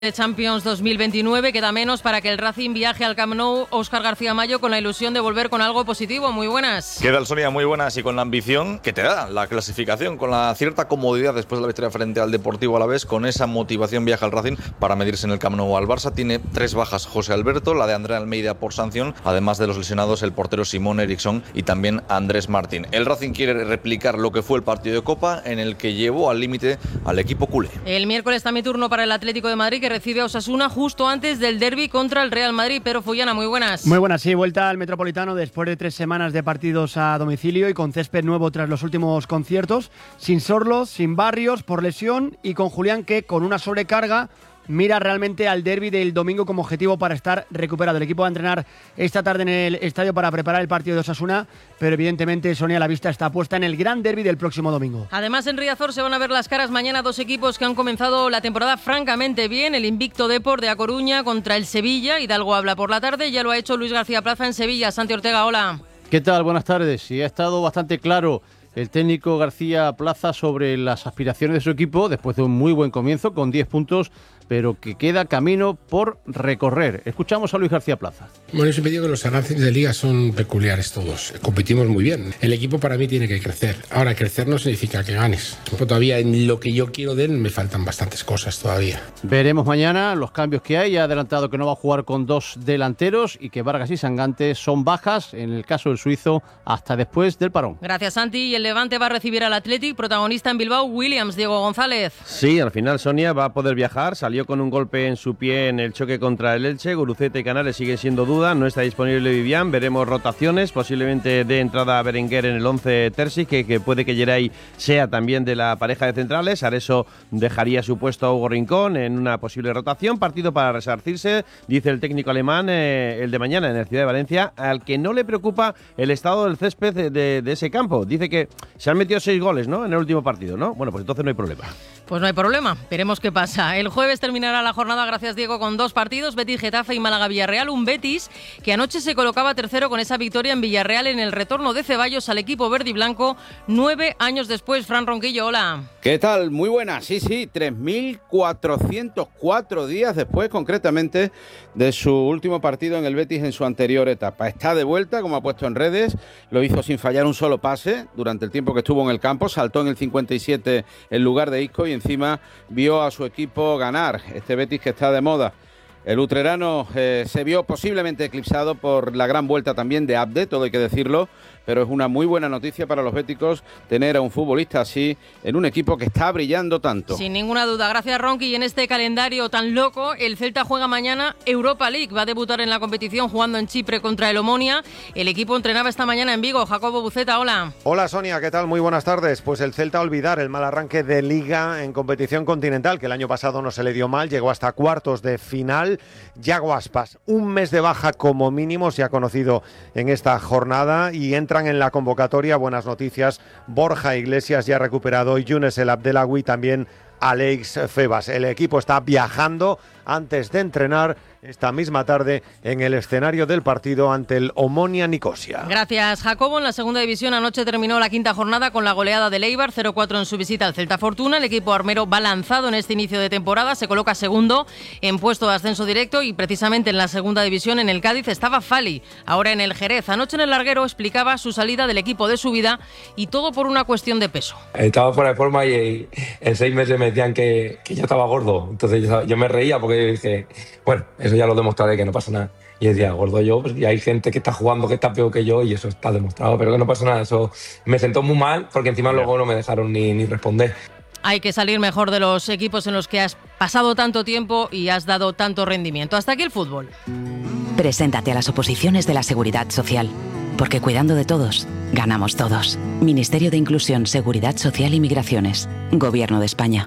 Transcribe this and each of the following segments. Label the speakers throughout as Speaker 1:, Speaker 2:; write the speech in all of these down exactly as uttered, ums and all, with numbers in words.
Speaker 1: de Champions dos mil veintinueve, queda menos para que el Racing viaje al Camp Nou. Óscar García Mayo, con la ilusión de volver con algo positivo. Muy buenas.
Speaker 2: Queda el Sonia, muy buenas, y con la ambición que te da la clasificación, con la cierta comodidad después de la victoria frente al Deportivo Alavés. Con esa motivación viaja al Racing para medirse en el Camp Nou al Barça. Tiene tres bajas José Alberto, la de André Almeida por sanción, además de los lesionados el portero Simón Eriksson y también Andrés Martín. El Racing quiere replicar lo que fue el partido de Copa, en el que llevó al límite al equipo culé.
Speaker 1: El miércoles está mi turno para el Atlético de Madrid, que recibe a Osasuna justo antes del derbi contra el Real Madrid. Pero Fullana, muy buenas.
Speaker 3: Muy buenas, sí, vuelta al Metropolitano después de tres semanas de partidos a domicilio y con césped nuevo tras los últimos conciertos, sin Sorlos, sin Barrios por lesión y con Julián, que con una sobrecarga mira realmente al derbi del domingo como objetivo para estar recuperado. El equipo va a entrenar esta tarde en el estadio para preparar el partido de Osasuna, pero evidentemente, Sonia, la vista está puesta en el gran derbi del próximo domingo.
Speaker 1: Además, en Riazor se van a ver las caras mañana dos equipos que han comenzado la temporada francamente bien. El invicto Depor de A Coruña contra el Sevilla. Hidalgo habla por la tarde, ya lo ha hecho Luis García Plaza en Sevilla. Santi Ortega, hola.
Speaker 4: ¿Qué tal? Buenas tardes. Sí, ha estado bastante claro el técnico García Plaza sobre las aspiraciones de su equipo después de un muy buen comienzo con diez puntos, pero que queda camino por recorrer. Escuchamos a Luis García Plaza.
Speaker 5: Bueno, yo siempre digo que los avances de liga son peculiares todos. Competimos muy bien. El equipo para mí tiene que crecer. Ahora, crecer no significa que ganes. Todavía en lo que yo quiero de él me faltan bastantes cosas todavía.
Speaker 4: Veremos mañana los cambios que hay. Ha adelantado que no va a jugar con dos delanteros y que Vargas y Sangante son bajas, en el caso del suizo, hasta después del parón.
Speaker 1: Gracias, Santi. Y el Levante va a recibir al Athletic, protagonista en Bilbao, Williams. Diego González.
Speaker 6: Sí, al final Sonia va a poder viajar. Salió con un golpe en su pie en el choque contra el Elche. Guruceta y Canales siguen siendo duda. No está disponible Vivian. Veremos rotaciones. Posiblemente de entrada a Berenguer en el once Terzi, que, que puede que Geray sea también de la pareja de centrales. Areso dejaría su puesto a Hugo Rincón en una posible rotación. Partido para resarcirse, dice el técnico alemán, eh, el de mañana en el Ciudad de Valencia, al que no le preocupa el estado del césped de, de, de ese campo. Dice que se han metido seis goles, ¿no?, en el último partido, ¿no? Bueno, pues entonces no hay problema.
Speaker 1: Pues no hay problema, veremos qué pasa. El jueves terminará la jornada, gracias Diego, con dos partidos, Betis Getafe y Málaga Villarreal. Un Betis que anoche se colocaba tercero con esa victoria en Villarreal en el retorno de Ceballos al equipo verde y blanco nueve años después. Fran Ronquillo, hola.
Speaker 7: ¿Qué tal? Muy buenas. Sí, sí, tres mil cuatrocientos cuatro días después, concretamente, de su último partido en el Betis en su anterior etapa. Está de vuelta, como ha puesto en redes, lo hizo sin fallar un solo pase durante el tiempo que estuvo en el campo, saltó en el cincuenta y siete en lugar de Isco y encima vio a su equipo ganar. Este Betis que está de moda. El utrerano eh, se vio posiblemente eclipsado por la gran vuelta también de Abde, todo hay que decirlo, pero es una muy buena noticia para los béticos tener a un futbolista así en un equipo que está brillando tanto.
Speaker 1: Sin ninguna duda, gracias Ronqui. Y en este calendario tan loco, el Celta juega mañana Europa League, va a debutar en la competición jugando en Chipre contra el Omonia. El equipo entrenaba esta mañana en Vigo. Jacobo Buceta, hola.
Speaker 8: Hola Sonia, ¿qué tal? Muy buenas tardes. Pues el Celta a olvidar el mal arranque de Liga en competición continental, que el año pasado no se le dio mal, llegó hasta cuartos de final. Yago Aspas, un mes de baja como mínimo se ha conocido en esta jornada y entran en la convocatoria, buenas noticias, Borja Iglesias ya recuperado y Younes El Abdelawi, también Alex Febas. El equipo está viajando antes de entrenar esta misma tarde en el escenario del partido ante el Omonia Nicosia.
Speaker 1: Gracias, Jacobo. En la segunda división anoche terminó la quinta jornada con la goleada del Eibar, cero cuatro en su visita al Celta Fortuna. El equipo armero va lanzado en este inicio de temporada, se coloca segundo en puesto de ascenso directo y precisamente en la segunda división en el Cádiz estaba Fali, ahora en el Jerez. Anoche en el larguero explicaba su salida del equipo de su vida y todo por una cuestión de peso.
Speaker 9: Estaba fuera de forma y en seis meses me decían que, que yo estaba gordo, entonces yo, yo me reía porque dije, bueno, eso ya lo demostraré, que no pasa nada. Y decía, gordo yo, pues, y hay gente que está jugando que está peor que yo y eso está demostrado, pero que no pasa nada. Eso me sentó muy mal porque encima luego no me dejaron ni, ni responder.
Speaker 1: Hay que salir mejor de los equipos en los que has pasado tanto tiempo y has dado tanto rendimiento. Hasta aquí el fútbol.
Speaker 10: Preséntate a las oposiciones de la Seguridad Social, porque cuidando de todos, ganamos todos. Ministerio de Inclusión, Seguridad Social y Migraciones. Gobierno de España.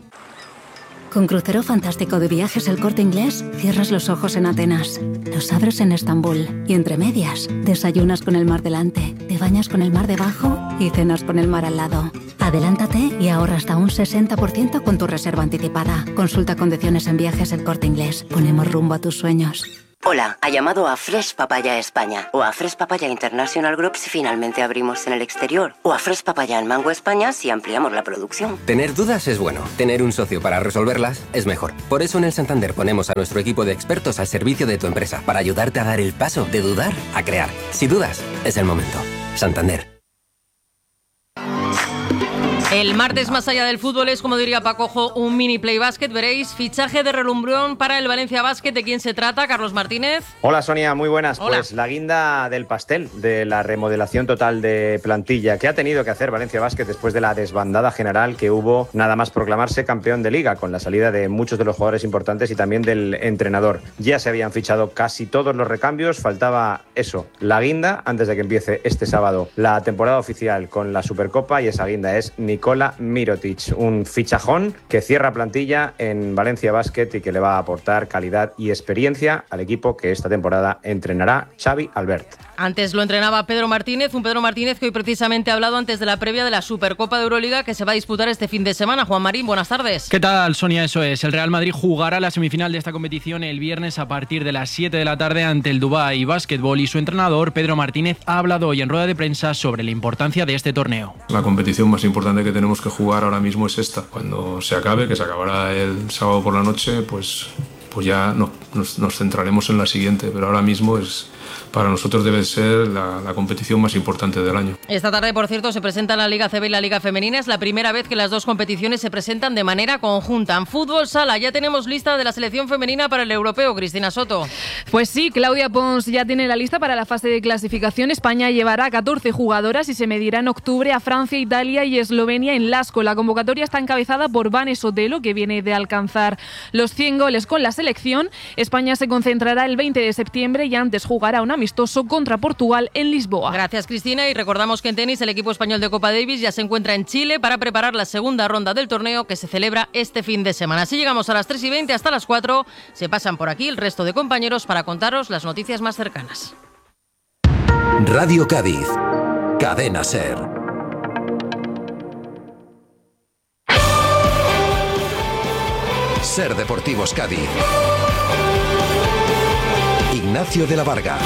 Speaker 11: Con crucero fantástico de Viajes El Corte Inglés, cierras los ojos en Atenas, los abres en Estambul y entre medias, desayunas con el mar delante, te bañas con el mar debajo y cenas con el mar al lado. Adelántate y ahorra hasta un sesenta por ciento con tu reserva anticipada. Consulta condiciones en Viajes El Corte Inglés. Ponemos rumbo a tus sueños.
Speaker 12: Hola, ha llamado a Fresh Papaya España o a Fresh Papaya International Group si finalmente abrimos en el exterior o a Fresh Papaya en Mango España si ampliamos la producción.
Speaker 13: Tener dudas es bueno, tener un socio para resolverlas es mejor. Por eso en el Santander ponemos a nuestro equipo de expertos al servicio de tu empresa para ayudarte a dar el paso de dudar a crear. Si dudas, es el momento. Santander.
Speaker 1: El martes, más allá del fútbol, es, como diría Pacojo, un mini play basket. Veréis, fichaje de relumbrón para el Valencia Basket. ¿De quién se trata? Carlos Martínez.
Speaker 14: Hola, Sonia, muy buenas.
Speaker 1: Hola.
Speaker 14: Pues la guinda del pastel de la remodelación total de plantilla que ha tenido que hacer Valencia Basket después de la desbandada general que hubo nada más proclamarse campeón de liga, con la salida de muchos de los jugadores importantes y también del entrenador. Ya se habían fichado casi todos los recambios, faltaba eso, la guinda, antes de que empiece este sábado la temporada oficial con la Supercopa, y esa guinda es Nikola Mirotic, un fichajón que cierra plantilla en Valencia Basket y que le va a aportar calidad y experiencia al equipo que esta temporada entrenará Xavi Albert.
Speaker 1: Antes lo entrenaba Pedro Martínez, un Pedro Martínez que hoy precisamente ha hablado antes de la previa de la Supercopa de Euroliga que se va a disputar este fin de semana. Juan Marín, buenas tardes.
Speaker 15: ¿Qué tal, Sonia? Eso es. El Real Madrid jugará la semifinal de esta competición el viernes a partir de las siete de la tarde ante el Dubái Basketball, y su entrenador, Pedro Martínez, ha hablado hoy en rueda de prensa sobre la importancia de este torneo.
Speaker 16: La competición más importante que tenemos que jugar ahora mismo es esta. Cuando se acabe, que se acabará el sábado por la noche, pues, pues ya no, nos, nos centraremos en la siguiente, pero ahora mismo es... para nosotros debe ser la, la competición más importante del año.
Speaker 1: Esta tarde, por cierto, se presenta la Liga C B y la Liga Femenina. Es la primera vez que las dos competiciones se presentan de manera conjunta. En fútbol sala ya tenemos lista de la selección femenina para el europeo. Cristina Soto.
Speaker 17: Pues sí, Claudia Pons ya tiene la lista para la fase de clasificación. España llevará catorce jugadoras y se medirá en octubre a Francia, Italia y Eslovenia en Lasco. La convocatoria está encabezada por Vane Sotelo, que viene de alcanzar los cien goles con la selección. España se concentrará el veinte de septiembre y antes jugará una amistoso contra Portugal en Lisboa.
Speaker 1: Gracias, Cristina, y recordamos que en tenis el equipo español de Copa Davis ya se encuentra en Chile para preparar la segunda ronda del torneo que se celebra este fin de semana. Así llegamos a las tres y veinte, hasta las cuatro se pasan por aquí el resto de compañeros para contaros las noticias más cercanas.
Speaker 18: Radio Cádiz, Cadena SER. SER Deportivos Cádiz. Ignacio de la Varga.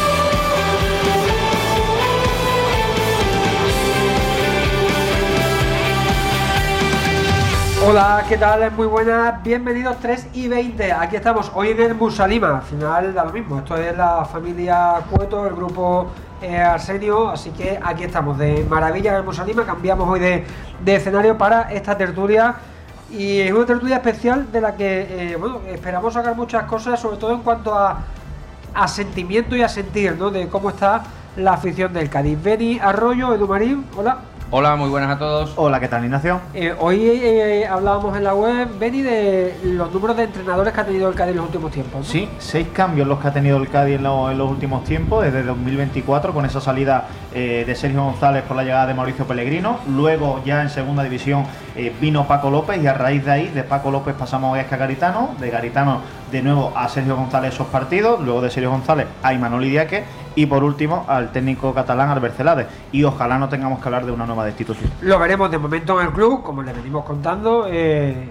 Speaker 19: Hola, ¿qué tal? Muy buenas, bienvenidos tres y veinte. Aquí estamos hoy en el Musalima. Al final da lo mismo, esto es la familia Cueto, el grupo eh, Arsenio. Así que aquí estamos, de maravilla en el Musalima. Cambiamos hoy de, de escenario para esta tertulia. Y es una tertulia especial de la que eh, bueno, esperamos sacar muchas cosas, sobre todo en cuanto a a sentimiento y a sentir, ¿no?, de cómo está la afición del Cádiz. Beni Arroyo, Edu Marín, hola.
Speaker 20: Hola, muy buenas a todos.
Speaker 21: Hola, ¿qué tal, Ignacio?
Speaker 19: Eh, hoy eh, hablábamos en la web, Beni, de los números de entrenadores que ha tenido el Cádiz en los últimos tiempos, ¿no?
Speaker 21: Sí, seis cambios los que ha tenido el Cádiz en, lo, en los últimos tiempos, desde dos mil veinticuatro, con esa salida eh, de Sergio González por la llegada de Mauricio Pellegrino. Luego, ya en segunda división, eh, vino Paco López, y a raíz de ahí, de Paco López pasamos a Gaisca Garitano, de Garitano de nuevo a Sergio González esos partidos, luego de Sergio González a Imanol Idiáquez, y por último al técnico catalán Albert Celades, y ojalá no tengamos que hablar de una nueva destitución.
Speaker 19: Lo veremos de momento en el club, como le venimos contando, eh, eh,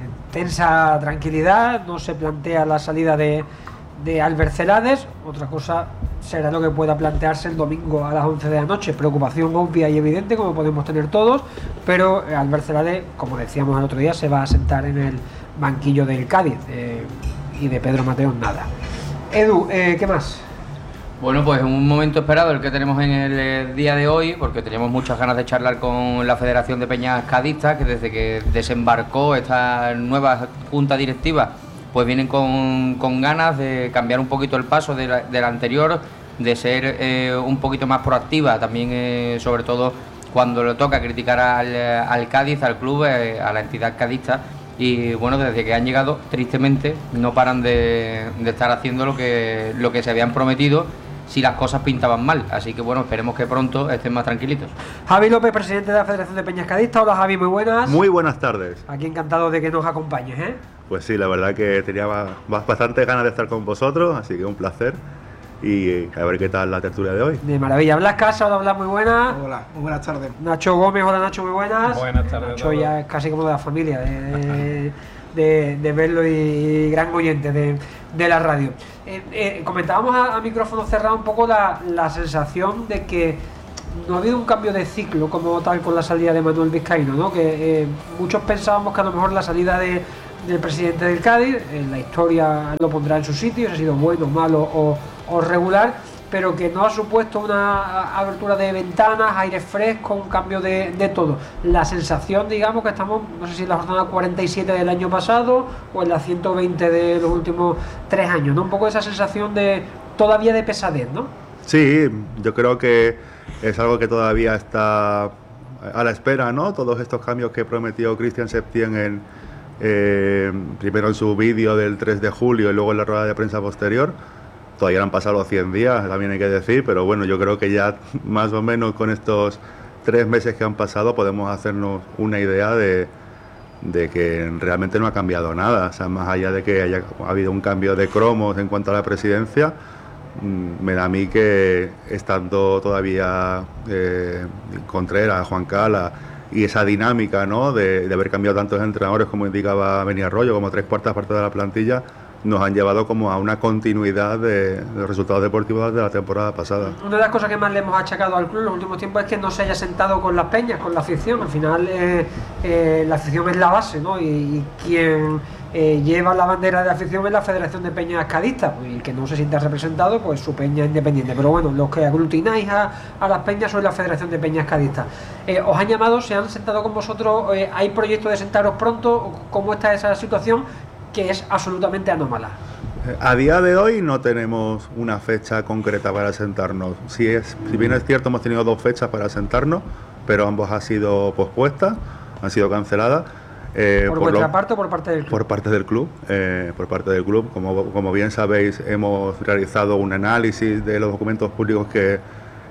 Speaker 19: tensa tranquilidad, no se plantea la salida de, de Albert Celades. Otra cosa será lo que pueda plantearse el domingo a las once de la noche, preocupación obvia y evidente como podemos tener todos, pero Albert Celades, como decíamos el otro día, se va a sentar en el banquillo del Cádiz, eh, y de Pedro Mateos nada. Edu, eh, ¿qué más?
Speaker 20: Bueno, pues un momento esperado el que tenemos en el día de hoy, porque teníamos muchas ganas de charlar con la Federación de Peñas Cadistas, que desde que desembarcó esta nueva junta directiva, pues vienen con, con ganas de cambiar un poquito el paso de la, de la anterior, de ser eh, un poquito más proactiva, también eh, sobre todo cuando le toca criticar al, al Cádiz, al club, eh, a la entidad cadista. Y bueno, desde que han llegado, tristemente, no paran de, de estar haciendo lo que, lo que se habían prometido si las cosas pintaban mal. Así que bueno, esperemos que pronto estén más tranquilitos.
Speaker 19: Javi López, presidente de la Federación de Peñas Cadistas. Hola, Javi, muy buenas.
Speaker 22: Muy buenas tardes.
Speaker 19: Aquí encantado de que nos acompañes, ¿eh?
Speaker 22: Pues sí, la verdad que tenía bastante ganas de estar con vosotros, así que un placer. Y a ver qué tal la tertulia de hoy.
Speaker 19: De maravilla. Blas Casa, hola Blas, muy buenas.
Speaker 23: Hola, muy buenas tardes.
Speaker 19: Nacho Gómez, hola Nacho, muy buenas.
Speaker 23: Buenas tardes.
Speaker 19: Nacho ya es casi como de la familia, de, de, de verlo, y gran oyente de, de la radio. Eh, eh, comentábamos a, a micrófono cerrado un poco la, la sensación de que no ha habido un cambio de ciclo como tal con la salida de Manuel Vizcaíno, ¿no? Que eh, muchos pensábamos que a lo mejor la salida de, del presidente del Cádiz, eh, la historia lo pondrá en su sitio, si ha sido bueno, malo o, o regular, pero que no ha supuesto una abertura de ventanas, aire fresco, un cambio de, de todo. La sensación, digamos, que estamos, no sé si en la jornada cuarenta y siete del año pasado o en la ciento veinte de los últimos tres años, ¿no? Un poco esa sensación de todavía de pesadez, ¿no?
Speaker 22: Sí, yo creo que es algo que todavía está a la espera, ¿no? Todos estos cambios que prometió Cristian Septién en, eh, primero en su vídeo del tres de julio y luego en la rueda de prensa posterior. Todavía no han pasado los cien días, también hay que decir, pero bueno, yo creo que ya más o menos con estos tres meses que han pasado podemos hacernos una idea de, de que realmente no ha cambiado nada. O sea, más allá de que haya habido un cambio de cromos en cuanto a la presidencia, me da a mí que estando todavía eh, Contreras, Juan Cala y esa dinámica, ¿no?, de, de haber cambiado tantos entrenadores como indicaba Beni Arroyo, como tres cuartas partes de la plantilla, nos han llevado como a una continuidad de, de los resultados deportivos de la temporada pasada.
Speaker 19: Una de las cosas que más le hemos achacado al club en los últimos tiempos es que no se haya sentado con las peñas, con la afición. Al final eh, eh, la afición es la base, ¿no? Y, y quien eh, lleva la bandera de la afición es la Federación de Peñas Cadistas, pues, y el que no se sienta representado, pues su peña independiente. Pero bueno, los que aglutináis a, a las peñas sois la Federación de Peñas Cadistas. Eh, ¿Os han llamado, se han sentado con vosotros? Eh, ¿Hay proyecto de sentaros pronto? ¿Cómo está esa situación, que es absolutamente anómala?
Speaker 22: A día de hoy no tenemos una fecha concreta para sentarnos. Si, es, si bien es cierto, hemos tenido dos fechas para sentarnos, pero ambos han sido pospuestas, han sido canceladas. Eh,
Speaker 19: ¿Por,
Speaker 22: por
Speaker 19: vuestra
Speaker 22: lo,
Speaker 19: parte o por parte del club?
Speaker 22: Por parte del club. Eh, por parte del club. Como, como bien sabéis, hemos realizado un análisis de los documentos públicos que,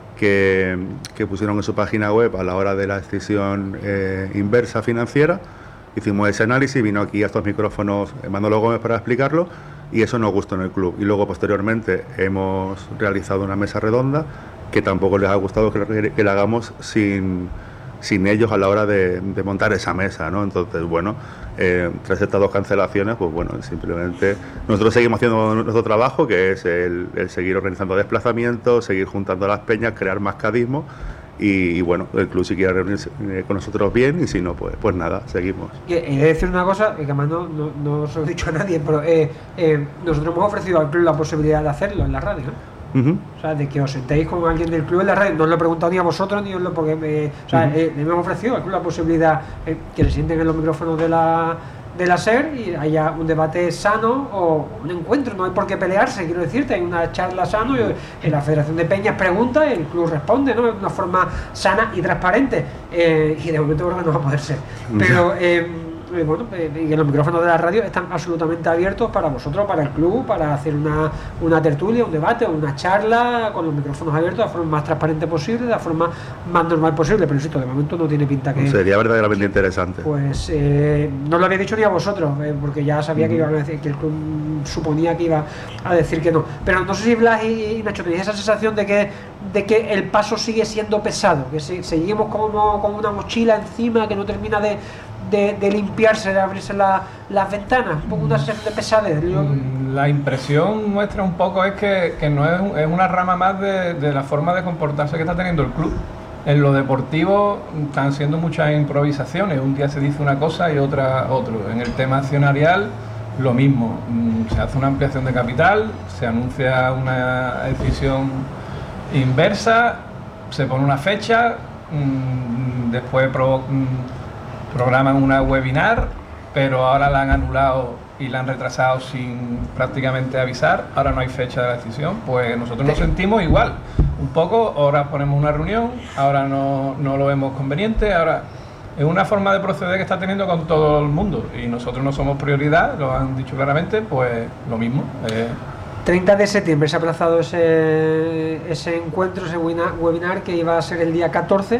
Speaker 22: que, que pusieron en su página web a la hora de la decisión eh, inversa financiera. Hicimos ese análisis, vino aquí a estos micrófonos Manolo Gómez para explicarlo y eso nos gustó en el club. Y luego posteriormente hemos realizado una mesa redonda que tampoco les ha gustado que, que la hagamos sin, sin ellos a la hora de, de montar esa mesa, ¿no? Entonces, bueno, eh, tras estas dos cancelaciones, pues bueno, simplemente nosotros seguimos haciendo nuestro trabajo, que es el, el seguir organizando desplazamientos, seguir juntando a las peñas, crear más cadismo. Y, y bueno, el club si quiere reunirse eh, con nosotros bien, y si no, pues pues nada, seguimos.
Speaker 19: Y he de decir una cosa, que además no, no, no se lo he dicho a nadie, pero eh, eh, nosotros hemos ofrecido al club la posibilidad de hacerlo en la radio, ¿no? Uh-huh. O sea, de que os sentéis con alguien del club en la radio. No os lo he preguntado ni a vosotros, ni os lo porque me, o sea, uh-huh. eh, le hemos ofrecido al club la posibilidad eh, que se sienten en los micrófonos de la de la SER y haya un debate sano o un encuentro, no hay por qué pelearse, quiero decirte, hay una charla sano y la Federación de Peñas pregunta y el club responde, ¿no? De una forma sana y transparente, eh, y de momento creo que no va a poder ser, pero eh, eh, bueno, eh, y los micrófonos de la radio están absolutamente abiertos para vosotros, para el club, para hacer una, una tertulia, un debate o una charla con los micrófonos abiertos de la forma más transparente posible, de la forma más normal posible, pero insisto, de momento no tiene pinta que...
Speaker 22: Sería verdaderamente interesante.
Speaker 19: Pues eh, no lo había dicho ni a vosotros, eh, porque ya sabía uh-huh. que iban a decir, que el club suponía que iba a decir que no. Pero no sé si Blas y, y Nacho tenéis esa sensación de que de que el paso sigue siendo pesado, que se, seguimos como, como una mochila encima que no termina de De, de limpiarse, de abrirse la, las ventanas, un poco una sensación de pesadez. Yo...
Speaker 2: La impresión nuestra un poco es que, que no es, es una rama más de, de la forma de comportarse que está teniendo el club. En lo deportivo están siendo muchas improvisaciones, un día se dice una cosa y otra otro. En el tema accionarial lo mismo, se hace una ampliación de capital, se anuncia una decisión inversa, se pone una fecha, después provoca... programan una webinar, pero ahora la han anulado y la han retrasado sin prácticamente avisar, ahora no hay fecha de la decisión, pues nosotros nos sentimos igual, un poco, ahora ponemos una reunión, ahora no, no lo vemos conveniente, ahora es una forma de proceder que está teniendo con todo el mundo y nosotros no somos prioridad, lo han dicho claramente, pues lo mismo. Eh.
Speaker 19: treinta de septiembre se ha aplazado ese, ese encuentro, ese webinar que iba a ser el día catorce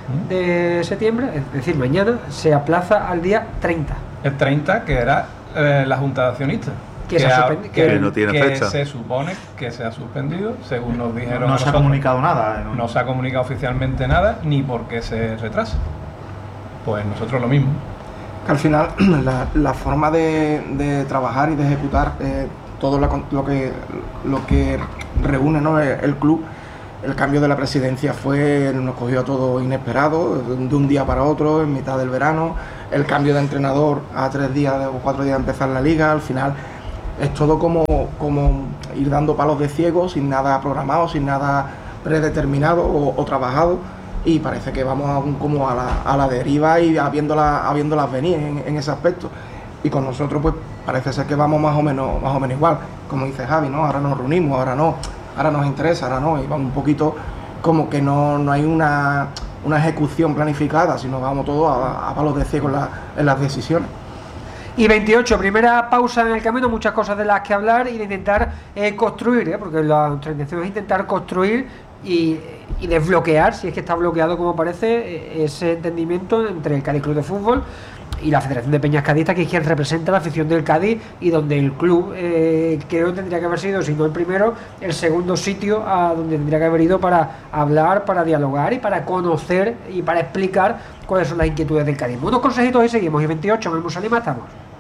Speaker 19: de septiembre, es decir, mañana, se aplaza al día treinta.
Speaker 2: El treinta, que era eh, la Junta de Accionistas.
Speaker 19: Que, que, se, ha, que,
Speaker 22: que no tiene
Speaker 2: que
Speaker 22: fecha.
Speaker 2: Se supone que se ha suspendido, según nos dijeron.
Speaker 21: No, no se ha comunicado nada.
Speaker 2: No, no se ha comunicado oficialmente nada, ni por qué se retrasa. Pues nosotros lo mismo.
Speaker 3: Que al final la, la forma de, de trabajar y de ejecutar eh, todo la, lo que lo que reúne, ¿no?, el, el club. El cambio de la presidencia fue, nos cogió a todos inesperado, de un día para otro, en mitad del verano. El cambio de entrenador a tres días o cuatro días de empezar la liga. Al final es todo como, como ir dando palos de ciego, sin nada programado, sin nada predeterminado o, o trabajado. Y parece que vamos a un, como a la, a la deriva y habiéndolas habiéndolas venir en, en ese aspecto. Y con nosotros pues parece ser que vamos más o menos, más o menos igual. Como dice Javi, ¿no? Ahora nos reunimos, ahora no. Ahora nos interesa, ahora no, y vamos un poquito como que no, no hay una, una ejecución planificada, sino vamos todos a, a palos de ciego en, la, en las decisiones.
Speaker 19: Y veintiocho, primera pausa en el camino, muchas cosas de las que hablar y de intentar eh, construir, ¿eh? porque la nuestra intención es intentar construir y, y desbloquear, si es que está bloqueado como parece, ese entendimiento entre el Cádiz Club de Fútbol y la Federación de Peñas Cadistas, que es quien representa la afición del Cádiz y donde el club eh, creo que tendría que haber sido, si no el primero, el segundo sitio a donde tendría que haber ido para hablar, para dialogar y para conocer y para explicar cuáles son las inquietudes del Cádiz. Unos consejitos y seguimos. Y veintiocho, en el Musalima estamos.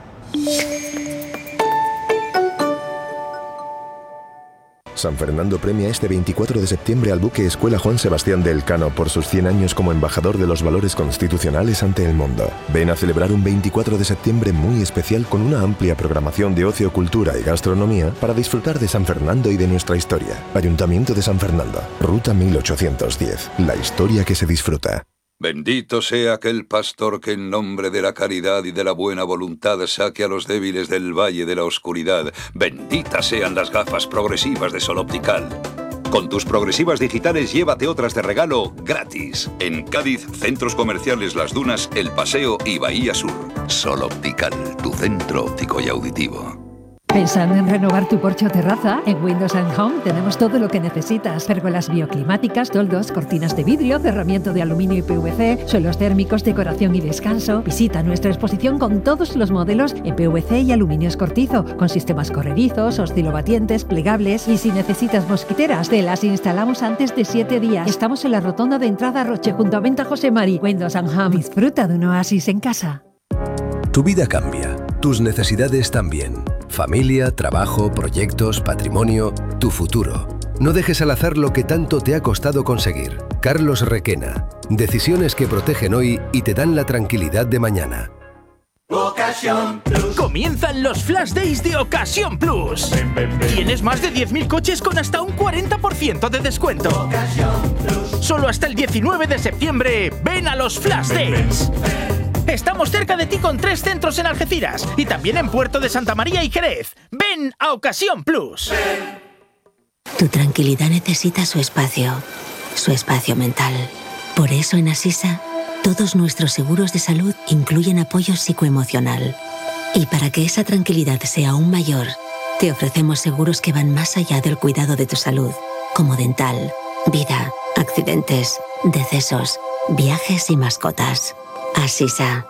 Speaker 5: San Fernando premia este veinticuatro de septiembre al buque Escuela Juan Sebastián de Elcano por sus cien años como embajador de los valores constitucionales ante el mundo. Ven a celebrar un veinticuatro de septiembre muy especial con una amplia programación de ocio, cultura y gastronomía para disfrutar de San Fernando y de nuestra historia. Ayuntamiento de San Fernando, Ruta mil ochocientos diez. La historia que se disfruta.
Speaker 23: Bendito sea aquel pastor que en nombre de la caridad y de la buena voluntad saque a los débiles del valle de la oscuridad. Benditas sean las gafas progresivas de Sol Optical. Con tus progresivas digitales llévate otras de regalo gratis. En Cádiz, centros comerciales Las Dunas, El Paseo y Bahía Sur. Sol Optical, tu centro óptico y auditivo.
Speaker 24: ¿Pensando en renovar tu porche o terraza? En Windows and Home tenemos todo lo que necesitas. Pérgolas bioclimáticas, toldos, cortinas de vidrio, cerramiento de aluminio y P V C, suelos térmicos, decoración y descanso. Visita nuestra exposición con todos los modelos en P V C y aluminio escortizo, con sistemas corredizos, oscilobatientes, plegables, y si necesitas mosquiteras, te las instalamos antes de siete días. Estamos en la rotonda de entrada a Roche, junto a Venta José Mari. Windows and Home. Disfruta de un oasis en casa.
Speaker 18: Tu vida cambia, tus necesidades también. Familia, trabajo, proyectos, patrimonio, tu futuro. No dejes al azar lo que tanto te ha costado conseguir. Carlos Requena. Decisiones que protegen hoy y te dan la tranquilidad de mañana.
Speaker 25: Ocasión Plus. Comienzan los Flash Days de Ocasión Plus. Ven, ven, ven. Tienes más de diez mil coches con hasta un cuarenta por ciento de descuento. Ocasión Plus. Solo hasta el diecinueve de septiembre. Ven a los Flash ven, Days. Ven, ven. Estamos cerca de ti con tres centros en Algeciras y también en Puerto de Santa María y Jerez. Ven a Ocasión Plus.
Speaker 26: Tu tranquilidad necesita su espacio, su espacio mental. Por eso en Asisa, todos nuestros seguros de salud incluyen apoyo psicoemocional. Y para que esa tranquilidad sea aún mayor, te ofrecemos seguros que van más allá del cuidado de tu salud, como dental, vida, accidentes, decesos, viajes y mascotas. Asisa.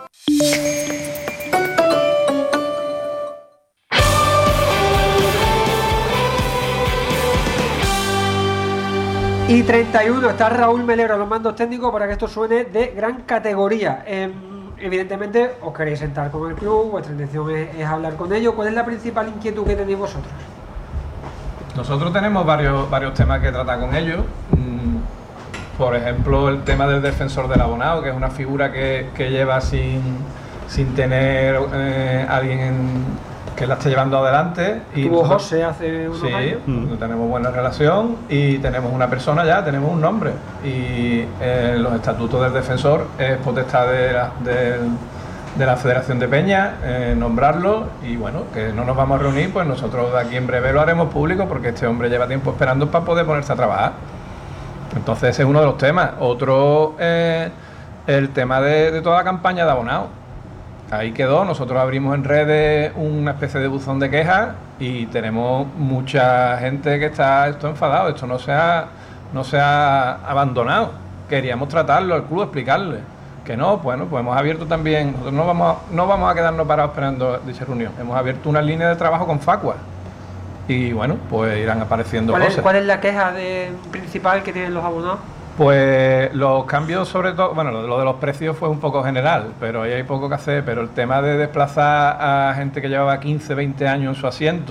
Speaker 19: Y treinta y uno, está Raúl Melero a los mandos técnicos para que esto suene de gran categoría. Eh, evidentemente os queréis sentar con el club, vuestra intención es, es hablar con ellos. ¿Cuál es la principal inquietud que tenéis vosotros?
Speaker 2: Nosotros tenemos varios, varios temas que tratar con ellos. Por ejemplo, el tema del defensor del abonado, que es una figura que, que lleva sin, sin tener eh, alguien en, que la esté llevando adelante. Y
Speaker 19: tuvo José hace unos
Speaker 2: sí,
Speaker 19: años.
Speaker 2: Mm. Tenemos buena relación y tenemos una persona ya, tenemos un nombre. Y eh, los estatutos del defensor es potestad de la, de, de la Federación de Peñas eh, nombrarlo. Y bueno, que no nos vamos a reunir, pues nosotros de aquí en breve lo haremos público porque este hombre lleva tiempo esperando para poder ponerse a trabajar. Entonces ese es uno de los temas. Otro, eh, el tema de, de toda la campaña de abonado. Ahí quedó, nosotros abrimos en redes una especie de buzón de quejas y tenemos mucha gente que está esto enfadado, esto no se ha, no se ha abandonado. Queríamos tratarlo al club, explicarle que no, bueno, pues hemos abierto también, nosotros no vamos a, no vamos a quedarnos parados esperando dicha reunión, hemos abierto una línea de trabajo con Facua. Y bueno, pues irán apareciendo
Speaker 19: ¿Cuál
Speaker 2: cosas.
Speaker 19: Es, ¿Cuál es la queja de, principal que tienen los abonados?
Speaker 2: Pues los cambios, sobre todo, bueno, lo de los precios fue un poco general, pero ahí hay poco que hacer. Pero el tema de desplazar a gente que llevaba quince, veinte años en su asiento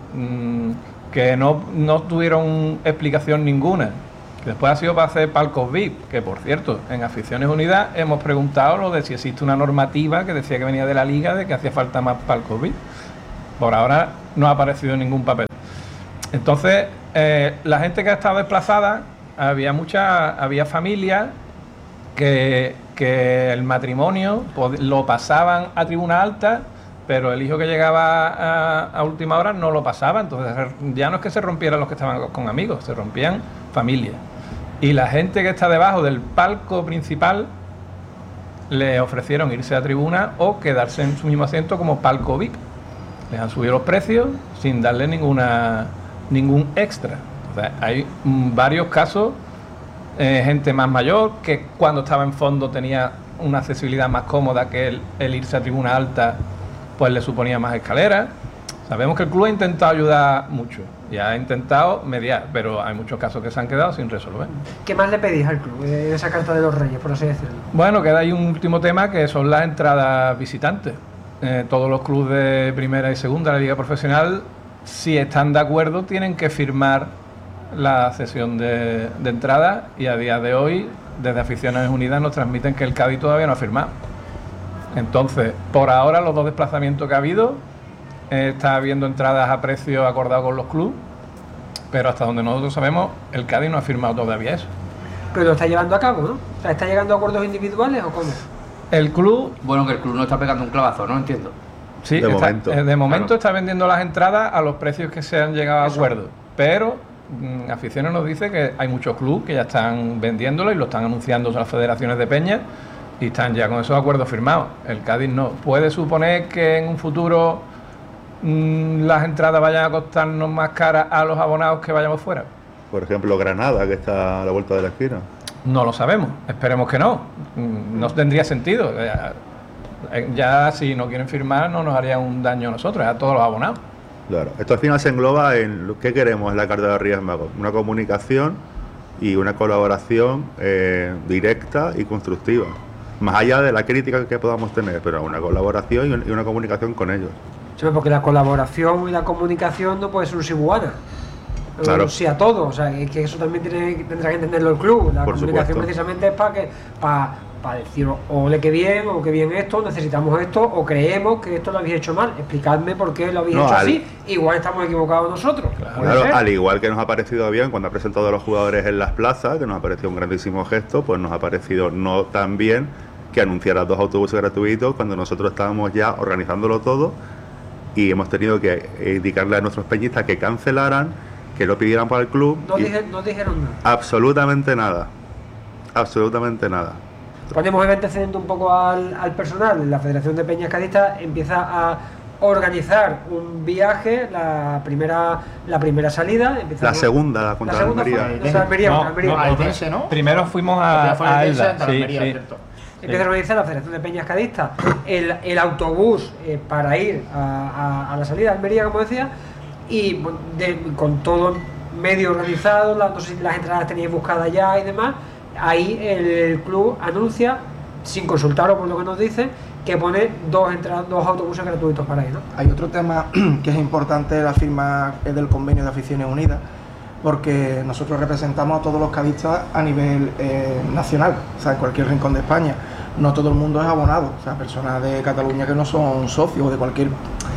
Speaker 2: mmm, que no, no tuvieron explicación ninguna. Después ha sido para hacer palcos V I P, que por cierto, en Aficiones Unidas hemos preguntado lo de si existe una normativa que decía que venía de la Liga de que hacía falta más palcos V I P. Por ahora no ha aparecido ningún papel. Entonces, eh, la gente que ha estado desplazada, había mucha, había familias que, que el matrimonio lo pasaban a tribuna alta, pero el hijo que llegaba a, a última hora no lo pasaba. Entonces ya no es que se rompieran los que estaban con amigos, se rompían familias. Y la gente que está debajo del palco principal le ofrecieron irse a tribuna o quedarse en su mismo asiento como palco V I P. Les han subido los precios sin darle ninguna ningún extra. O sea, hay mm, varios casos, eh, gente más mayor que cuando estaba en fondo tenía una accesibilidad más cómoda, que el, el irse a tribuna alta pues le suponía más escaleras. Sabemos que el club ha intentado ayudar mucho y ha intentado mediar, pero hay muchos casos que se han quedado sin resolver.
Speaker 19: ¿Qué más le pedís al club de esa carta de los Reyes, por así decirlo?
Speaker 2: Bueno, queda ahí un último tema, que son las entradas visitantes. Eh, todos los clubes de primera y segunda de la Liga Profesional, si están de acuerdo, tienen que firmar la cesión de, de entradas, y a día de hoy, desde Aficiones Unidas, nos transmiten que el Cádiz todavía no ha firmado. Entonces, por ahora, los dos desplazamientos que ha habido, eh, está habiendo entradas a precio acordado con los clubes, pero hasta donde nosotros sabemos, el Cádiz no ha firmado todavía eso.
Speaker 19: Pero lo está llevando a cabo, ¿no? O sea, ¿está llegando a acuerdos individuales o cómo?
Speaker 2: El club...
Speaker 20: Bueno, que el club no está pegando un clavazo, ¿no? Entiendo.
Speaker 2: Sí, de está, momento, de momento claro. Está vendiendo las entradas a los precios que se han llegado a acuerdo, pero mmm, Aficiones nos dice que hay muchos clubes que ya están vendiéndolo y lo están anunciando a las federaciones de peñas y están ya con esos acuerdos firmados. El Cádiz no. ¿Puede suponer que en un futuro mmm, las entradas vayan a costarnos más caras a los abonados que vayamos fuera?
Speaker 22: Por ejemplo, Granada, que está a la vuelta de la esquina.
Speaker 2: No lo sabemos, esperemos que no. No tendría sentido. Ya si no quieren firmar no nos haría un daño a nosotros, a todos los abonados.
Speaker 22: Claro, esto al final se engloba en lo que queremos en la Carta de los Reyes Magos, una comunicación y una colaboración eh, directa y constructiva, más allá de la crítica que podamos tener, pero una colaboración y una comunicación con ellos.
Speaker 19: Sí, porque la colaboración y la comunicación no puede ser un sibuana. Claro. Sí a todo, o sea, que, que eso también tiene, tendrá que entenderlo el club. La Por comunicación supuesto. Precisamente es para que para para decir, ole que bien, o que bien esto, necesitamos esto, o creemos que esto lo habéis hecho mal, explicadme por qué lo habéis no, hecho al... así, igual estamos equivocados nosotros.
Speaker 22: Claro, claro, al igual que nos ha parecido bien cuando ha presentado a los jugadores en las plazas, que nos ha parecido un grandísimo gesto, pues nos ha parecido no tan bien que anunciara dos autobuses gratuitos cuando nosotros estábamos ya organizándolo todo y hemos tenido que indicarle a nuestros peñistas que cancelaran, que lo pidieran para el club.
Speaker 19: No, dije, no dijeron nada.
Speaker 22: Absolutamente nada. Absolutamente nada.
Speaker 19: Ponemos el antecedente un poco al, al personal. La Federación de Peñas Cadistas empieza a organizar un viaje, la primera la primera salida.
Speaker 22: La segunda, contra la segunda Almería.
Speaker 19: Fue, no, Almería,
Speaker 2: no,
Speaker 19: Almería.
Speaker 2: No, Almería. ¿no? Primero fuimos a, a Elda. Sí,
Speaker 19: Almería, sí. Empieza a organizar la Federación de Peñas Cadistas el, el autobús eh, para ir a, a, a la salida de Almería, como decía, y de, con todo medio organizado, la, no sé si las entradas teníais buscadas ya y demás. Ahí el, el club anuncia, sin consultaros por lo que nos dicen, que pone dos entradas, dos autobuses gratuitos para ir, ¿no?
Speaker 3: Hay otro tema que es importante, la firma del convenio de Aficiones Unidas, porque nosotros representamos a todos los cadistas a nivel eh, nacional, o sea, en cualquier rincón de España. No todo el mundo es abonado, o sea, personas de Cataluña que no son socios o de cualquier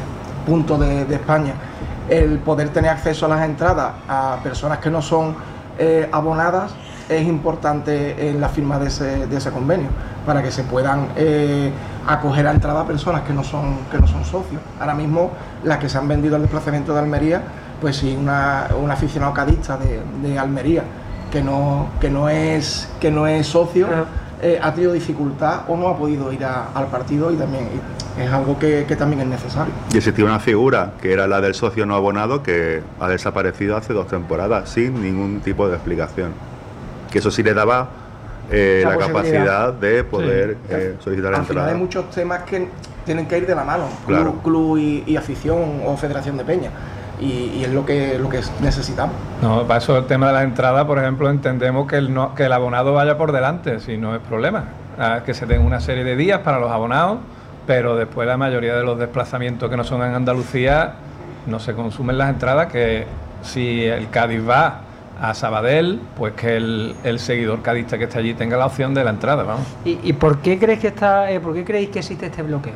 Speaker 3: punto de, de España. El poder tener acceso a las entradas a personas que no son eh, abonadas es importante en la firma de ese, de ese convenio, para que se puedan eh, acoger a entrada a personas que no son que no son socios. Ahora mismo las que se han vendido al desplazamiento de Almería, pues sí, una, un aficionado cadista de, de Almería que no que no es que no es socio, eh, ha tenido dificultad o no ha podido ir a, al partido, y también es algo que, que también es necesario.
Speaker 22: Y existía una figura que era la del socio no abonado, que ha desaparecido hace dos temporadas sin ningún tipo de explicación, que eso sí le daba eh, la capacidad de poder sí. eh, solicitar la
Speaker 3: Al
Speaker 22: entrada.
Speaker 3: Final hay muchos temas que tienen que ir de la mano,
Speaker 22: claro.
Speaker 3: club, club y, y afición o federación de peña, y, y es lo que lo que necesitamos.
Speaker 2: No, para eso el tema de las entradas, por ejemplo, entendemos que el, no, que el abonado vaya por delante, si no es problema, ah, que se den una serie de días para los abonados, pero después la mayoría de los desplazamientos que no son en Andalucía no se consumen las entradas, que si el Cádiz va a Sabadell, pues que el, el seguidor cadista que está allí tenga la opción de la entrada, vamos.
Speaker 19: ¿Y, y por qué crees que está, eh, por qué creéis que existe este bloqueo?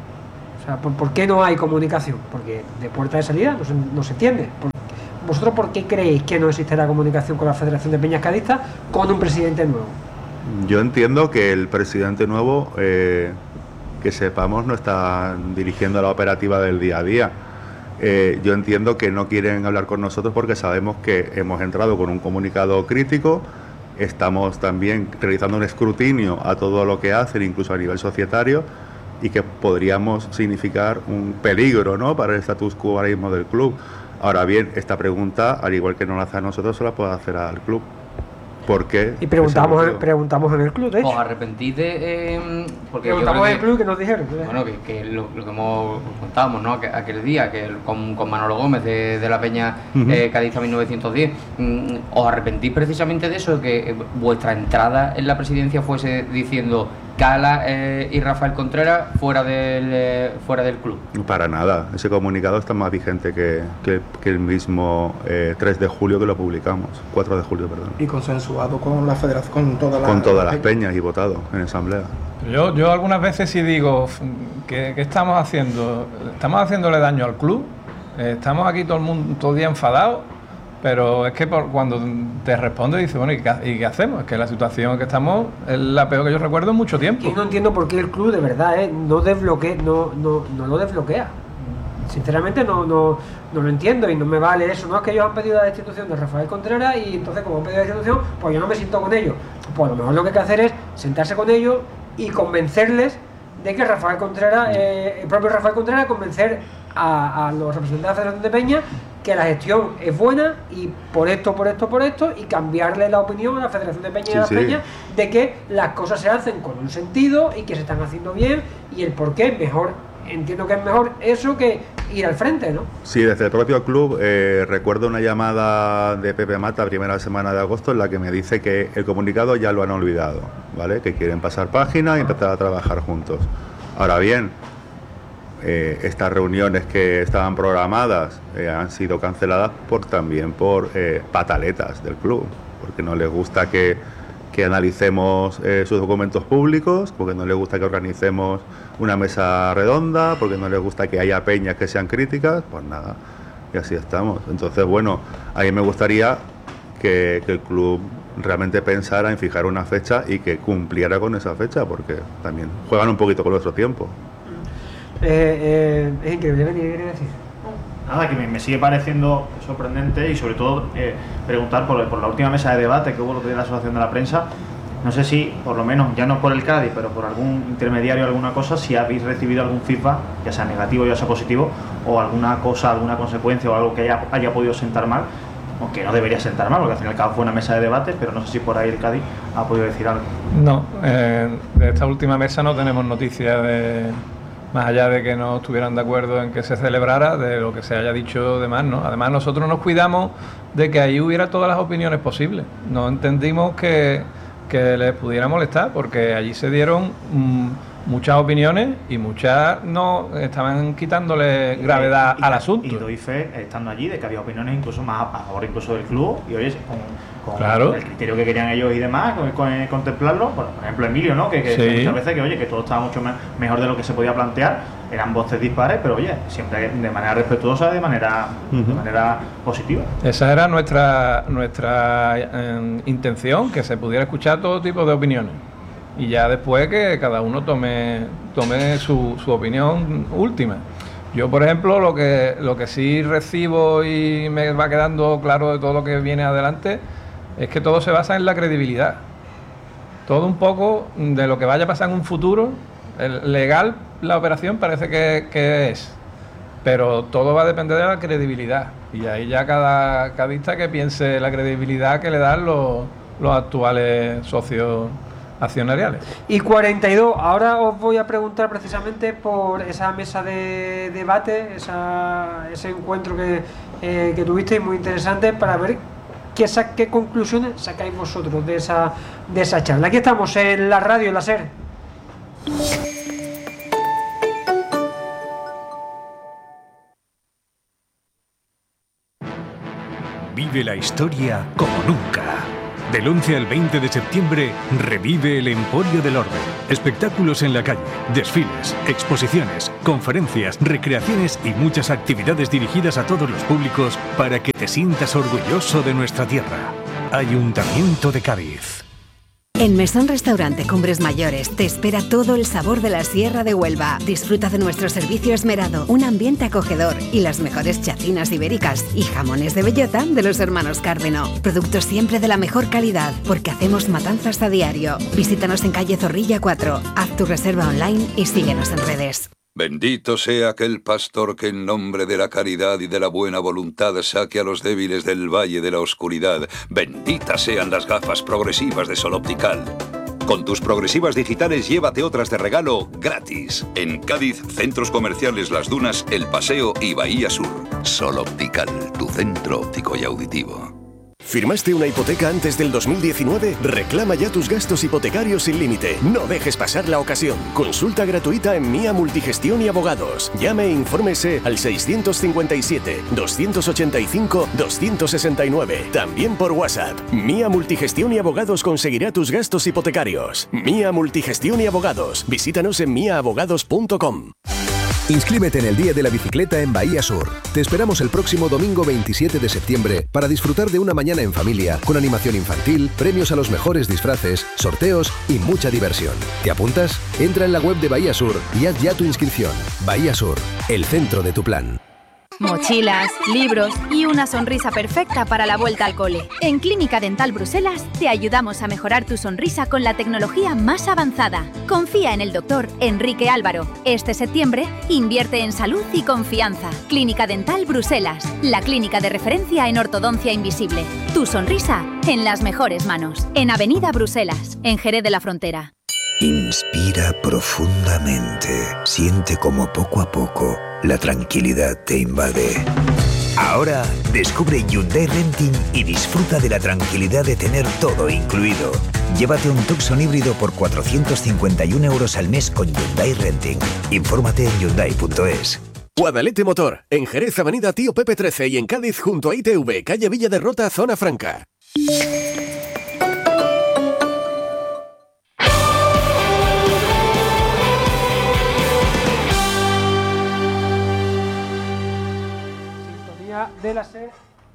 Speaker 19: O sea, ¿por, ¿por qué no hay comunicación? Porque de puerta de salida no se, no se entiende. ¿Por, ¿Vosotros por qué creéis que no existe la comunicación con la Federación de Peñas Cadistas con un presidente nuevo?
Speaker 22: Yo entiendo que el presidente nuevo, eh, que sepamos, no está dirigiendo la operativa del día a día. Eh, yo entiendo que no quieren hablar con nosotros porque sabemos que hemos entrado con un comunicado crítico, estamos también realizando un escrutinio a todo lo que hacen, incluso a nivel societario, y que podríamos significar un peligro, ¿no?, para el status quo ahora mismo del club. Ahora bien, esta pregunta, al igual que no la hace a nosotros, se la puede hacer al club. ¿Por qué?
Speaker 19: Y preguntamos, en, preguntamos en el club, de hecho.
Speaker 20: ¿Os arrepentís de...? Eh, porque
Speaker 19: preguntamos en el club que nos dijeron.
Speaker 20: Bueno, que, que lo, lo que hemos contábamos, ¿no?, que aquel día, que con, con Manolo Gómez de, de la Peña uh-huh. eh, Cadista mil novecientos diez, ¿os arrepentís precisamente de eso? Que vuestra entrada en la presidencia fuese diciendo Cala eh, y Rafael Contreras fuera del eh, fuera del club.
Speaker 22: Para nada, ese comunicado está más vigente que, que, que el mismo eh, tres de julio que lo publicamos, cuatro de julio, perdón.
Speaker 3: Y consensuado con la federación, con todas las
Speaker 22: con todas las peñas y votado en asamblea.
Speaker 2: Yo, yo algunas veces sí digo, ¿qué, qué estamos haciendo? ¿Estamos haciéndole daño al club? ¿Estamos aquí todo el mundo todo el día enfadados? Pero es que por, cuando te responde dice, bueno, ¿y qué, ¿y qué hacemos? Es que la situación en que estamos es la peor que yo recuerdo en mucho tiempo.
Speaker 19: Yo no entiendo por qué el club, de verdad, ¿eh? no, desbloquea, no, no, no lo desbloquea. Sinceramente no, no, no lo entiendo y no me vale eso. No es que ellos han pedido la destitución de Rafael Contreras y entonces como han pedido la destitución, pues yo no me siento con ellos. Pues a lo mejor lo que hay que hacer es sentarse con ellos y convencerles de que Rafael Contreras, eh, el propio Rafael Contreras, convencer a, a los representantes de la Federación de Peña que la gestión es buena y por esto, por esto, por esto, y cambiarle la opinión a la Federación de Peña y
Speaker 22: sí,
Speaker 19: a la
Speaker 22: sí.
Speaker 19: Peña de que las cosas se hacen con un sentido y que se están haciendo bien y el por qué mejor, entiendo que es mejor eso que ir al frente, ¿no?
Speaker 22: Sí, desde el propio club eh, recuerdo una llamada de Pepe Mata primera semana de agosto en la que me dice que el comunicado ya lo han olvidado, ¿vale? Que quieren pasar página y empezar a trabajar juntos. Ahora bien, Eh, estas reuniones que estaban programadas eh, han sido canceladas por también por eh, pataletas del club, porque no les gusta que, que analicemos eh, sus documentos públicos, porque no les gusta que organicemos una mesa redonda, porque no les gusta que haya peñas que sean críticas, pues nada, y así estamos. Entonces, bueno, a mí me gustaría que, que el club realmente pensara en fijar una fecha y que cumpliera con esa fecha, porque también juegan un poquito con nuestro tiempo.
Speaker 19: Eh, eh, es increíble, ¿qué quería decir?
Speaker 21: Nada, que me, me sigue pareciendo sorprendente y sobre todo eh, preguntar por, por la última mesa de debate que hubo lo de la Asociación de la Prensa. No sé si, por lo menos, ya no por el Cádiz, pero por algún intermediario o alguna cosa, si habéis recibido algún feedback, ya sea negativo ya sea positivo, o alguna cosa, alguna consecuencia o algo que haya, haya podido sentar mal, aunque no debería sentar mal, porque al fin y al cabo fue una mesa de debate, pero no sé si por ahí el Cádiz ha podido decir algo.
Speaker 2: No, eh, de esta última mesa no tenemos noticias de... más allá de que no estuvieran de acuerdo en que se celebrara, de lo que se haya dicho demás, ¿no? Además, nosotros nos cuidamos de que ahí hubiera todas las opiniones posibles. No entendimos que, que les pudiera molestar, porque allí se dieron mmm, muchas opiniones y muchas no estaban quitándole gravedad
Speaker 21: y, y,
Speaker 2: al asunto.
Speaker 21: Y doy fe, estando allí, de que había opiniones incluso más a favor incluso del club, y oye, con, con
Speaker 2: claro.
Speaker 21: el criterio que querían ellos y demás, con, con, contemplarlo. Por, por ejemplo, Emilio, ¿no? Que, que
Speaker 2: sí.
Speaker 21: muchas veces que oye, que todo estaba mucho me, mejor de lo que se podía plantear, eran voces dispares, pero oye, siempre de manera respetuosa, de manera, uh-huh. de manera positiva.
Speaker 2: Esa era nuestra nuestra eh, intención, que se pudiera escuchar todo tipo de opiniones. Y ya después que cada uno tome tome su, su opinión última. Yo, por ejemplo, lo que lo que sí recibo y me va quedando claro de todo lo que viene adelante es que todo se basa en la credibilidad. Todo un poco de lo que vaya a pasar en un futuro. El legal, la operación parece que, que es, pero todo va a depender de la credibilidad. Y ahí ya cada cadista que piense la credibilidad que le dan los, los actuales socios accionariales.
Speaker 19: Y cuarenta y dos, ahora os voy a preguntar precisamente por esa mesa de debate, esa, ese encuentro que, eh, que tuvisteis muy interesante, para ver qué, sa- qué conclusiones sacáis vosotros de esa, de esa charla. Aquí estamos en la radio, en la SER.
Speaker 4: Vive la historia como nunca. Del once al veinte de septiembre, revive el Emporio del Orbe. Espectáculos en la calle, desfiles, exposiciones, conferencias, recreaciones y muchas actividades dirigidas a todos los públicos para que te sientas orgulloso de nuestra tierra. Ayuntamiento de Cádiz.
Speaker 6: En Mesón Restaurante Cumbres Mayores te espera todo el sabor de la Sierra de Huelva. Disfruta de nuestro servicio esmerado, un ambiente acogedor y las mejores chacinas ibéricas y jamones de bellota de los hermanos Cárdeno. Productos siempre de la mejor calidad, porque hacemos matanzas a diario. Visítanos en calle Zorrilla cuatro, haz tu reserva online y síguenos en redes.
Speaker 23: Bendito sea aquel pastor que en nombre de la caridad y de la buena voluntad saque a los débiles del valle de la oscuridad. Benditas sean las gafas progresivas de Sol Optical. Con tus progresivas digitales llévate otras de regalo gratis. En Cádiz, centros comerciales Las Dunas, El Paseo y Bahía Sur. Sol Optical, tu centro óptico y auditivo.
Speaker 7: ¿Firmaste una hipoteca antes del dos mil diecinueve? Reclama ya tus gastos hipotecarios sin límite. No dejes pasar la ocasión. Consulta gratuita en Mía Multigestión y Abogados. Llame e infórmese al seiscientos cincuenta y siete, doscientos ochenta y cinco, doscientos sesenta y nueve. También por WhatsApp. Mía Multigestión y Abogados conseguirá tus gastos hipotecarios. Mía Multigestión y Abogados. Visítanos en mía abogados punto com.
Speaker 18: Inscríbete en el Día de la Bicicleta en Bahía Sur. Te esperamos el próximo domingo veintisiete de septiembre para disfrutar de una mañana en familia, con animación infantil, premios a los mejores disfraces, sorteos y mucha diversión. ¿Te apuntas? Entra en la web de Bahía Sur y haz ya tu inscripción. Bahía Sur, el centro de tu plan.
Speaker 8: Mochilas, libros y una sonrisa perfecta para la vuelta al cole. En Clínica Dental Bruselas te ayudamos a mejorar tu sonrisa con la tecnología más avanzada. Confía en el doctor Enrique Álvaro. Este septiembre, invierte en salud y confianza. Clínica Dental Bruselas, la clínica de referencia en ortodoncia invisible. Tu sonrisa en las mejores manos. En Avenida Bruselas, en Jerez de la Frontera.
Speaker 9: Inspira profundamente. Siente como poco a poco la tranquilidad te invade. Ahora descubre Hyundai Renting y disfruta de la tranquilidad de tener todo incluido. Llévate un Tucson híbrido por cuatrocientos cincuenta y un euros al mes con Hyundai Renting. Infórmate en hyundai punto es.
Speaker 18: Guadalete Motor, en Jerez, Avenida Tío Pepe trece y en Cádiz junto a I T V, calle Villa de Rota, Zona Franca.
Speaker 19: De la SER.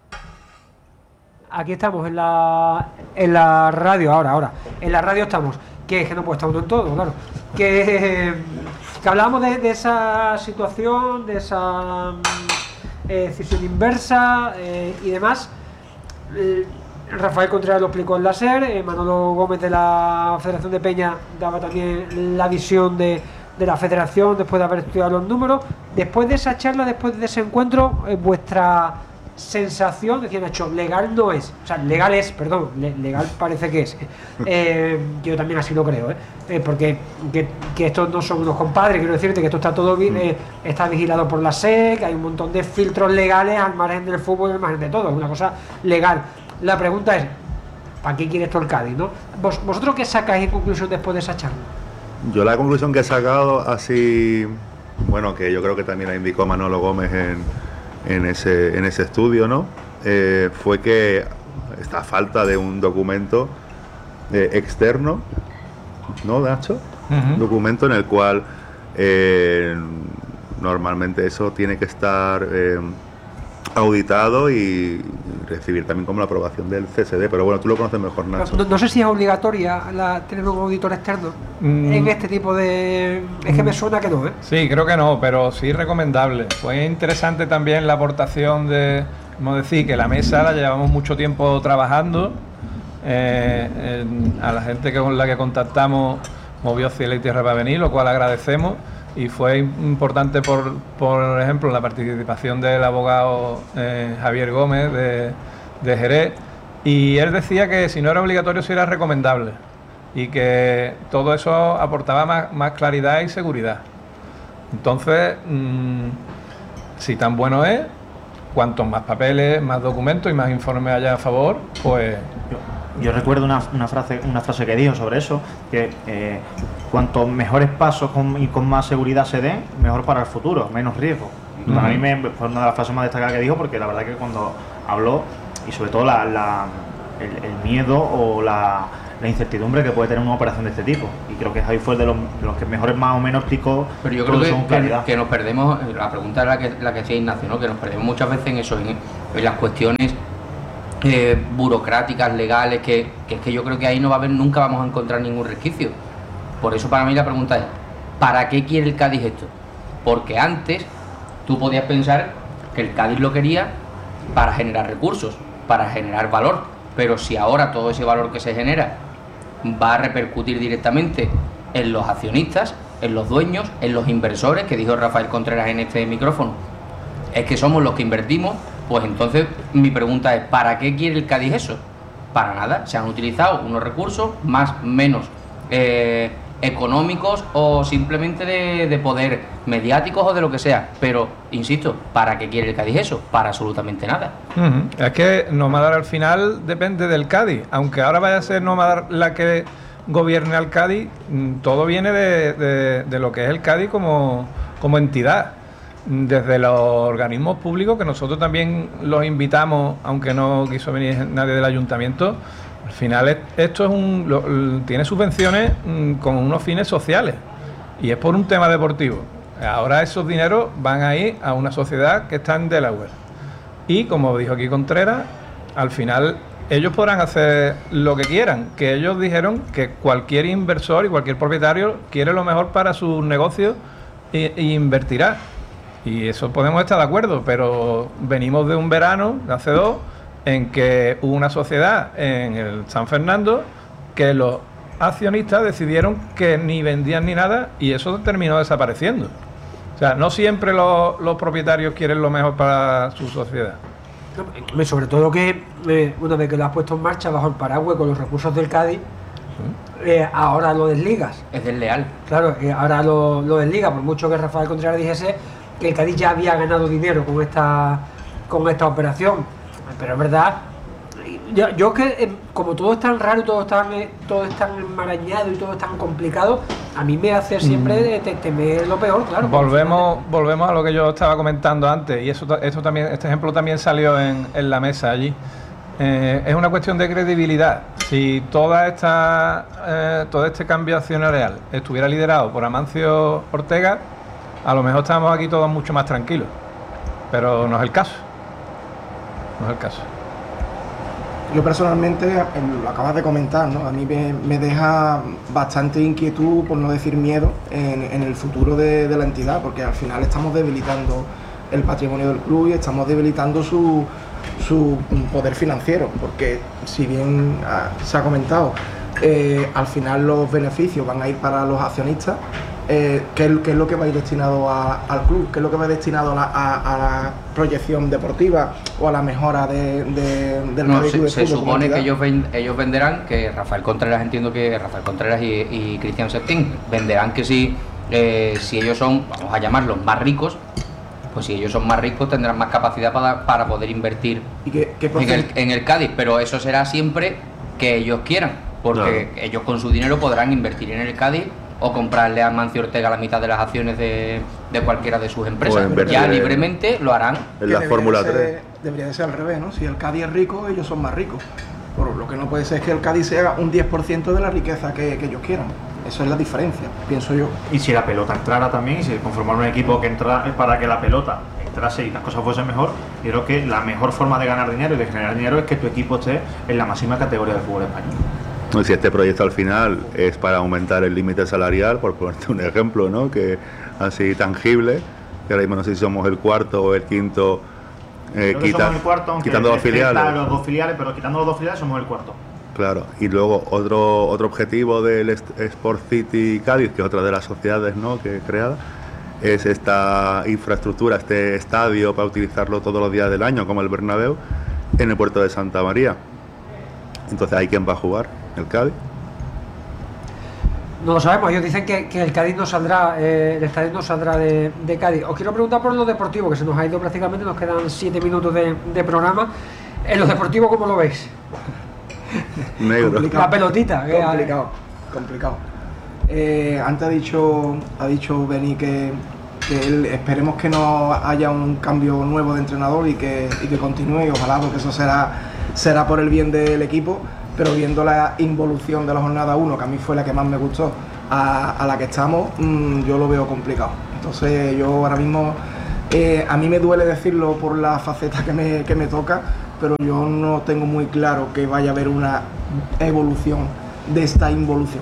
Speaker 19: Aquí estamos en la en la radio ahora, ahora. En la radio estamos. Que es que no puede estar uno en todo, claro. Que, que hablábamos de, de esa situación, de esa eh, decisión inversa eh, y demás. Eh, Rafael Contreras lo explicó en la SER, eh, Manolo Gómez de la Federación de Peña daba también la visión de de la federación después de haber estudiado los números. Después de esa charla, después de ese encuentro, eh, vuestra sensación, decía Nacho, legal no es, o sea, legal es, perdón, le, legal parece que es, eh, yo también así lo creo, eh, eh, porque que, que estos no son unos compadres, quiero decirte que esto está todo eh, está vigilado por la S E C, hay un montón de filtros legales al margen del fútbol, al margen de todo, es una cosa legal. La pregunta es, ¿para qué quiere esto el Cádiz, no? ¿Vos, ¿Vosotros qué sacáis en conclusión después de esa charla?
Speaker 22: Yo la conclusión que he sacado así, bueno, que yo creo que también la indicó Manolo Gómez en, en, ese, en ese estudio, ¿no? Eh, fue que esta falta de un documento eh, externo, ¿no, Nacho? Uh-huh. Un documento en el cual eh, normalmente eso tiene que estar eh, auditado y recibir también como la aprobación del C S D, pero bueno, tú lo conoces mejor, Nacho.
Speaker 19: No, no sé si es obligatoria la, tener un auditor externo mm. en este tipo de... Es que me suena que no, ¿eh?
Speaker 2: Sí, creo que no, pero sí recomendable. Fue interesante también la aportación de, como decir, que la mesa la llevamos mucho tiempo trabajando, eh, en, a la gente que con la que contactamos movió cielo y tierra para venir, lo cual agradecemos. Y fue importante, por, por ejemplo, la participación del abogado eh, Javier Gómez de, de Jerez. Y él decía que si no era obligatorio, sí era recomendable. Y que todo eso aportaba más, más claridad y seguridad. Entonces, mmm, si tan bueno es, cuantos más papeles, más documentos y más informes haya a favor, pues...
Speaker 21: Yo, yo recuerdo una, una, frase, una frase que dijo sobre eso, que... Eh, cuanto mejores pasos con, y con más seguridad se den, mejor para el futuro, menos riesgo. Uh-huh. A mí me, fue una de las frases más destacadas que dijo, porque la verdad que cuando habló y sobre todo la, la, el, el miedo o la, la incertidumbre que puede tener una operación de este tipo. Y creo que Javi fue de los, de los que mejores más o menos explicó.
Speaker 20: Pero yo creo que, que, que nos perdemos, la pregunta es la que, la que hacía Ignacio, ¿no? Que nos perdemos muchas veces en eso, en, en las cuestiones eh, burocráticas, legales, que, que es que yo creo que ahí no va a haber, nunca vamos a encontrar ningún resquicio. Por eso para mí la pregunta es, ¿para qué quiere el Cádiz esto? Porque antes tú podías pensar que el Cádiz lo quería para generar recursos, para generar valor, pero si ahora todo ese valor que se genera va a repercutir directamente en los accionistas, en los dueños, en los inversores, que dijo Rafael Contreras en este micrófono, es que somos los que invertimos, pues entonces mi pregunta es, ¿para qué quiere el Cádiz eso? Para nada, se han utilizado unos recursos más menos eh, económicos o simplemente de, de poder mediáticos o de lo que sea, pero insisto, ¿para qué quiere el Cádiz eso? Para absolutamente nada.
Speaker 2: Uh-huh. Es que Nómadar al final depende del Cádiz, aunque ahora vaya a ser Nómadar la que gobierne al Cádiz, todo viene de, de, de lo que es el Cádiz como, como entidad, desde los organismos públicos, que nosotros también los invitamos, aunque no quiso venir nadie del ayuntamiento. Al final esto es un lo, tiene subvenciones mmm, con unos fines sociales y es por un tema deportivo. Ahora esos dineros van a ir a una sociedad que está en Delaware y, como dijo aquí Contreras, al final ellos podrán hacer lo que quieran, que ellos dijeron que cualquier inversor y cualquier propietario quiere lo mejor para sus negocios e, e invertirá, y eso podemos estar de acuerdo, pero venimos de un verano, de hace dos, en que hubo una sociedad en el San Fernando que los accionistas decidieron que ni vendían ni nada y eso terminó desapareciendo. O sea, no siempre los, los propietarios quieren lo mejor para su sociedad.
Speaker 19: No, sobre todo que eh, una vez que lo has puesto en marcha bajo el paraguas con los recursos del Cádiz, eh, ahora lo desligas.
Speaker 20: Es desleal.
Speaker 19: Claro, eh, ahora lo, lo desliga, por mucho que Rafael Contreras dijese que el Cádiz ya había ganado dinero con esta, con esta operación. Pero es verdad, yo, yo que eh, como todo es tan raro, todo es tan, eh, todo es tan enmarañado y todo es tan complicado, a mí me hace siempre mm. temer lo peor, claro.
Speaker 2: Volvemos, volvemos a lo que yo estaba comentando antes, y eso, esto también, este ejemplo también salió en, en la mesa allí. Eh, es una cuestión de credibilidad. Si toda esta, eh, todo este cambio accionarial estuviera liderado por Amancio Ortega, a lo mejor estábamos aquí todos mucho más tranquilos, pero no es el caso. No es el caso.
Speaker 3: Yo personalmente, lo acabas de comentar, ¿no? A mí me, me deja bastante inquietud, por no decir miedo, en, en el futuro de, de la entidad, porque al final estamos debilitando el patrimonio del club y estamos debilitando su, su poder financiero, porque si bien ah, se ha comentado, eh, al final los beneficios van a ir para los accionistas. Eh, ¿qué, es, ¿Qué es lo que va a ir destinado a, al club? ¿Qué es lo que va a ir destinado a la, a, a la proyección deportiva o a la mejora de, de, del
Speaker 20: no, se, se supone que ellos, ven, ellos venderán, que Rafael Contreras, entiendo que Rafael Contreras y, y Cristian Septín venderán que si, eh, si ellos son, vamos a llamarlos, más ricos, pues si ellos son más ricos tendrán más capacidad para, para poder invertir
Speaker 3: ¿Y qué, qué
Speaker 20: en, el, en el Cádiz, pero eso será siempre que ellos quieran, porque no. ellos con su dinero podrán invertir en el Cádiz o comprarle a Amancio Ortega la mitad de las acciones de, de cualquiera de sus empresas. Ya libremente lo harán.
Speaker 22: En la Fórmula tres.
Speaker 3: Debería de ser al revés, ¿no? Si el Cádiz es rico, ellos son más ricos. Por lo que no puede ser es que el Cádiz sea un diez por ciento de la riqueza que, que ellos quieran. Eso es la diferencia, pienso yo.
Speaker 21: Y si la pelota entrara también, y si conformar un equipo que entra para que la pelota entrase y las cosas fuesen mejor, yo creo que la mejor forma de ganar dinero y de generar dinero es que tu equipo esté en la máxima categoría del fútbol español.
Speaker 22: Si este proyecto al final es para aumentar el límite salarial, por ponerte un ejemplo, ¿no? Que así tangible, que ahora mismo no sé si somos el cuarto o el quinto, eh, quita,
Speaker 21: el cuarto,
Speaker 22: quitando dos filiales.
Speaker 21: Los dos filiales, pero quitando los dos filiales somos el cuarto.
Speaker 22: Claro, y luego otro otro objetivo del Sport City Cádiz, que es otra de las sociedades, ¿no?, que creada, es esta infraestructura, este estadio para utilizarlo todos los días del año, como el Bernabéu, en el puerto de Santa María. Entonces, ¿hay quién va a jugar? ¿El Cádiz?
Speaker 19: No lo sabemos, ellos dicen que, que el Cádiz no saldrá, eh, el estadio no saldrá de, de Cádiz. Os quiero preguntar por lo deportivo, que se nos ha ido prácticamente, nos quedan siete minutos de, de programa. En lo deportivo, ¿cómo lo veis?
Speaker 22: Negro.
Speaker 19: La pelotita.
Speaker 3: Que complicado, complicado. Eh, antes ha dicho, ha dicho Beni que, que él, esperemos que no haya un cambio nuevo de entrenador y que, y que continúe, y ojalá, porque eso será será por el bien del equipo, pero viendo la involución de la jornada uno, que a mí fue la que más me gustó, a, a la que estamos, mmm, yo lo veo complicado. Entonces yo ahora mismo, eh, a mí me duele decirlo por la faceta que me, que me toca, pero yo no tengo muy claro que vaya a haber una evolución de esta involución.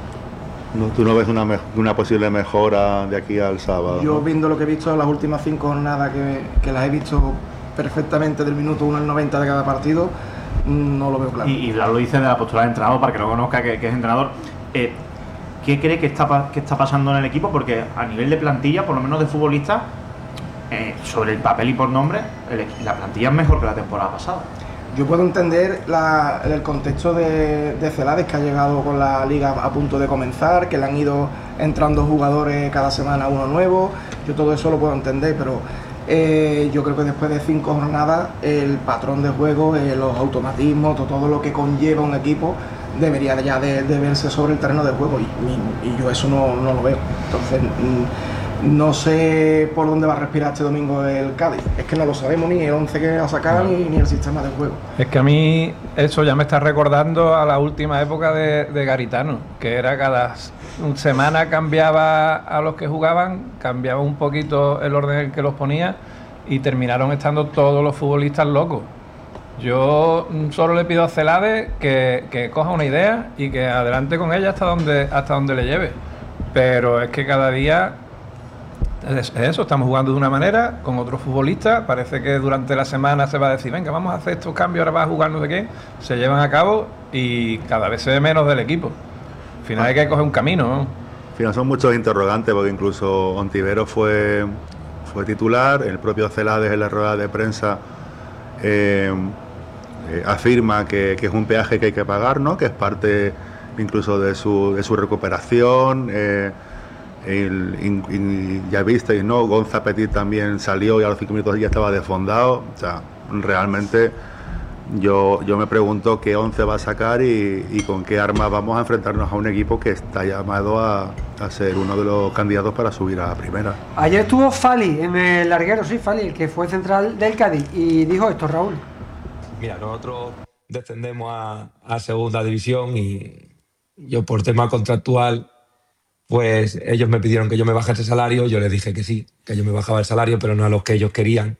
Speaker 22: No, ¿tú no ves una, me una posible mejora de aquí al sábado?
Speaker 3: Yo,
Speaker 22: ¿no?
Speaker 3: viendo lo que he visto en las últimas cinco jornadas, que, que las he visto perfectamente del minuto uno al noventa de cada partido, no lo veo claro.
Speaker 21: Y, y lo dice de la postura de entrenador, para que lo conozca, que, que es entrenador. Eh, ¿Qué cree que está, que está pasando en el equipo? Porque a nivel de plantilla, por lo menos de futbolistas, eh, sobre el papel y por nombre, el, la plantilla es mejor que la temporada pasada.
Speaker 3: Yo puedo entender la, el contexto de, de Celades, que ha llegado con la liga a punto de comenzar, que le han ido entrando jugadores cada semana uno nuevo. Yo todo eso lo puedo entender, pero eh, yo creo que después de cinco jornadas el patrón de juego, eh, los automatismos, todo, todo lo que conlleva un equipo debería ya de, de verse sobre el terreno de juego, y, y, y yo eso no, no lo veo. Entonces no sé por dónde va a respirar este domingo el Cádiz. Es que no lo sabemos, ni el once que ha sacado, no. ni, ni el sistema de juego.
Speaker 2: Es que a mí eso ya me está recordando a la última época de, de Garitano, que era cada semana cambiaba a los que jugaban, cambiaba un poquito el orden en que los ponía, y terminaron estando todos los futbolistas locos. Yo solo le pido a Celades que, que coja una idea y que adelante con ella hasta donde, hasta donde le lleve. Pero es que cada día es eso, estamos jugando de una manera con otros futbolistas. Parece que durante la semana se va a decir, venga, vamos a hacer estos cambios, ahora va a jugar no sé qué. Se llevan a cabo y cada vez se ve menos del equipo. Al final hay que coger un camino, ¿no?
Speaker 22: Al final son muchos interrogantes, porque incluso Ontivero fue, fue titular, el propio Celades en la rueda de prensa eh, eh, afirma que, que es un peaje que hay que pagar, ¿no? Que es parte incluso de su, de su recuperación. Eh, el, in, in, ya visteis, ¿no? Gonza Petit también salió y a los cinco minutos ya estaba desfondado. O sea, realmente yo, yo me pregunto qué once va a sacar y, y con qué armas vamos a enfrentarnos a un equipo que está llamado a, a ser uno de los candidatos para subir a la primera.
Speaker 19: Ayer estuvo Fali en el larguero, sí, Fali, el que fue central del Cádiz, y dijo esto, Raúl.
Speaker 10: Mira, nosotros descendemos a, a segunda división y yo, por tema contractual, pues ellos me pidieron que yo me bajase el salario. Yo les dije que sí, que yo me bajaba el salario, pero no a los que ellos querían.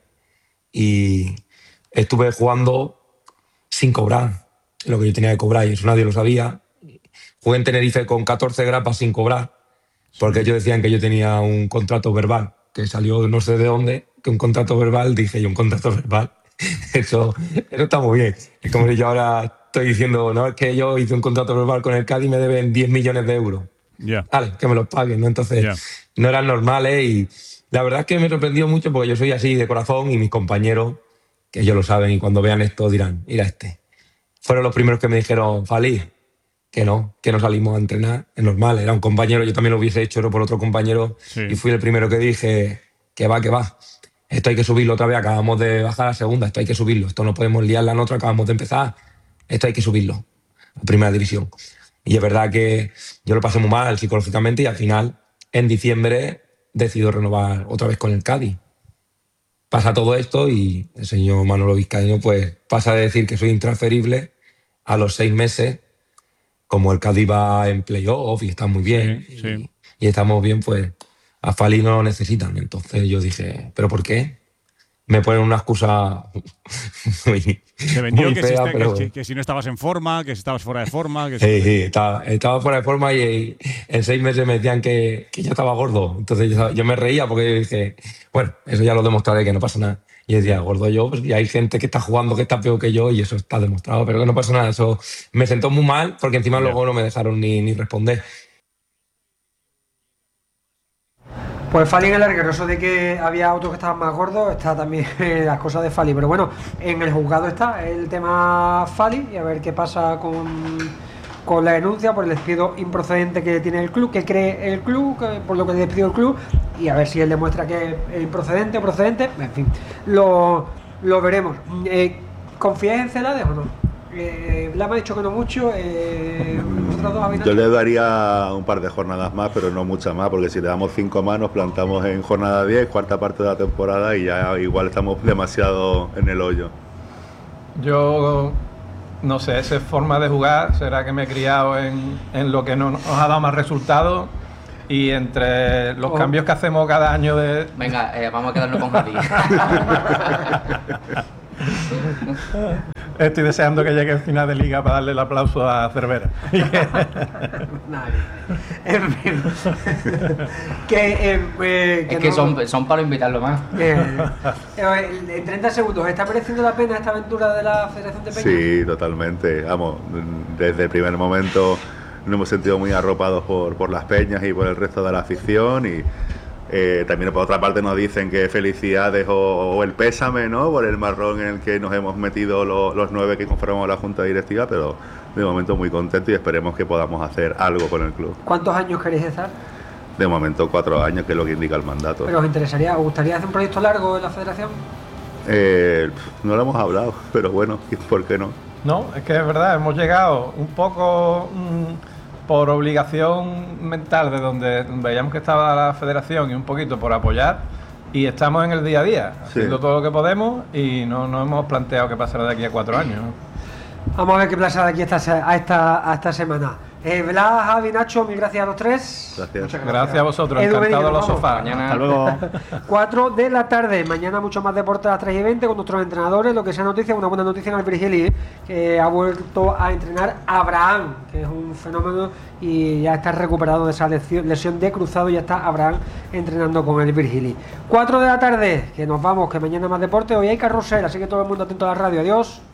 Speaker 10: Y estuve jugando sin cobrar lo que yo tenía que cobrar, y eso nadie lo sabía. Jugué en Tenerife con catorce grapas sin cobrar, porque ellos decían que yo tenía un contrato verbal, que salió no sé de dónde, que un contrato verbal, dije yo, un contrato verbal. Eso, eso está muy bien. Es como si yo ahora estoy diciendo, no, es que yo hice un contrato verbal con el Cádiz y me deben diez millones de euros.
Speaker 11: Yeah.
Speaker 10: Vale, que me los paguen, ¿no? Entonces, yeah. no eran normales, y la verdad es que me sorprendió mucho, porque yo soy así de corazón, y mis compañeros, que ellos lo saben, y cuando vean esto dirán, mira este. Fueron los primeros que me dijeron, Fali, que no, que no salimos a entrenar, es normal, era un compañero, yo también lo hubiese hecho por otro compañero, sí. Y fui el primero que dije, que va, que va, esto hay que subirlo otra vez, acabamos de bajar a segunda, esto hay que subirlo, esto no podemos liarla en otra, acabamos de empezar, esto hay que subirlo a primera división. Y es verdad que yo lo pasé muy mal psicológicamente, y al final, en diciembre, decido renovar otra vez con el Cádiz. Pasa todo esto y el señor Manolo Vizcaíno pues pasa de decir que soy intransferible a los seis meses, como el Cádiz va en playoff y está muy bien, sí, sí. Y, y estamos bien, pues a Fali no lo necesitan. Entonces yo dije, ¿pero por qué? Me ponen una excusa muy,
Speaker 11: se vendió
Speaker 10: muy
Speaker 11: que,
Speaker 10: fea,
Speaker 11: si está,
Speaker 10: pero...
Speaker 11: que, que si no estabas en forma, que si estabas fuera de forma. Que
Speaker 10: sí,
Speaker 11: si...
Speaker 10: sí, estaba, estaba fuera de forma, y, y en seis meses me decían que, que ya estaba gordo. Entonces yo, yo me reía, porque yo dije, bueno, eso ya lo demostraré, que no pasa nada. Y yo decía, gordo yo, pues, y hay gente que está jugando que está peor que yo, y eso está demostrado, pero que no pasa nada. Eso me sentó muy mal, porque encima yeah. luego no me dejaron ni, ni responder.
Speaker 19: Pues Fali en el larguero, eso de que había otros que estaban más gordos, está también las cosas de Fali. Pero bueno, en el juzgado está el tema Fali, y a ver qué pasa con, con la denuncia por el despido improcedente que tiene el club, que cree el club, que, por lo que despidió el club, y a ver si él demuestra que es improcedente o procedente. En fin, lo, lo veremos. Eh, ¿Confías en Celades o no? Eh, la me ha dicho que no mucho. Eh, dos
Speaker 22: Yo le daría un par de jornadas más, pero no muchas más, porque si le damos cinco más nos plantamos en jornada diez, cuarta parte de la temporada, y ya igual estamos demasiado en el hoyo.
Speaker 2: Yo no sé, esa forma de jugar, será que me he criado en, en lo que no nos ha dado más resultados. Y entre los oh. cambios que hacemos cada año de...
Speaker 20: Venga, eh, vamos a quedarnos con Javi.
Speaker 2: Estoy deseando que llegue el final de liga para darle el aplauso a Cervera.
Speaker 19: En fin. que, eh, eh, que
Speaker 20: es que
Speaker 19: no,
Speaker 20: son, son para invitarlo más.
Speaker 19: Eh, eh, en treinta segundos, ¿está mereciendo la pena esta aventura de la Federación de Peñas?
Speaker 22: Sí, totalmente. Vamos, desde el primer momento nos hemos sentido muy arropados por, por las peñas y por el resto de la afición y eh, también por otra parte nos dicen que felicidades o, o el pésame, ¿no?, por el marrón en el que nos hemos metido lo, los nueve que conformamos la Junta Directiva, pero de momento muy contento y esperemos que podamos hacer algo con el club.
Speaker 19: ¿Cuántos años queréis estar?
Speaker 22: De momento cuatro años, que es lo que indica el mandato.
Speaker 19: ¿Pero os interesaría, os gustaría hacer un proyecto largo en la Federación?
Speaker 22: Eh, no lo hemos hablado, pero bueno, ¿por qué no?
Speaker 2: No, es que es verdad, hemos llegado un poco mmm, por obligación mental de donde veíamos que estaba la Federación y un poquito por apoyar, y estamos en el día a día, sí, haciendo todo lo que podemos y no nos hemos planteado qué pasará de aquí a cuatro años, ¿no?
Speaker 19: Vamos a ver qué pasa de aquí a esta, a esta, a esta semana. Eh, Blas, Javi, Nacho, mil gracias a los tres.
Speaker 22: Gracias.
Speaker 2: Gracias, gracias a vosotros, encantado de los sofás.
Speaker 20: Mañana.
Speaker 22: Hasta luego.
Speaker 19: cuatro de la tarde, mañana mucho más deporte a las tres y veinte con nuestros entrenadores. Lo que sea noticia, una buena noticia en el Virgili, que ha vuelto a entrenar a Abraham, que es un fenómeno y ya está recuperado de esa lesión, lesión de cruzado, y ya está Abraham entrenando con el Virgili. cuatro de la tarde, que nos vamos, que mañana más deporte. Hoy hay carrusel, así que todo el mundo atento a la radio. Adiós.